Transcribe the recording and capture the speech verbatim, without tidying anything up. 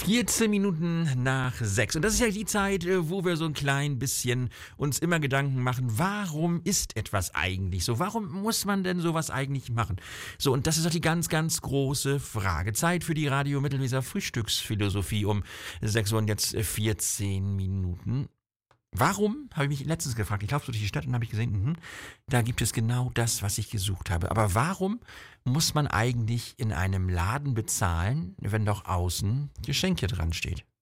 vierzehn Minuten nach sechs. Und das ist ja die Zeit, wo wir so ein klein bisschen uns immer Gedanken machen, warum ist etwas eigentlich so? Warum muss man denn sowas eigentlich machen? So, und das ist doch die ganz, ganz große Frage. Zeit für die Radio Mittelweser Frühstücksphilosophie um sechs Uhr und jetzt vierzehn Minuten. Warum, habe ich mich letztens gefragt. Ich laufe so durch die Stadt und habe ich gesehen, mh, da gibt es genau das, was ich gesucht habe. Aber warum muss man eigentlich in einem Laden bezahlen, wenn doch außen Geschenke dran steht?